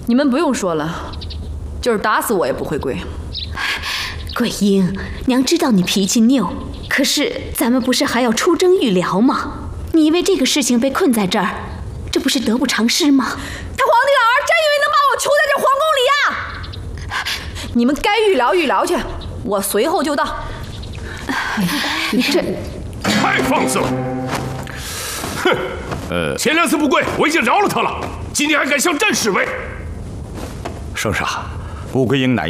你们不用说了，就是打死我也不会跪。 桂英，娘知道你脾气拗，可是咱们不是还要出征预辽吗？你因为这个事情被困在这儿，这不是得不偿失吗？ 他皇帝老儿真以为能把我囚在这皇宫里啊？你们该预辽预辽去，我随后就到。 这太放肆了！哼，前2次不跪，我已经饶了他了，今天还敢向朕示威？ 圣上，穆桂英乃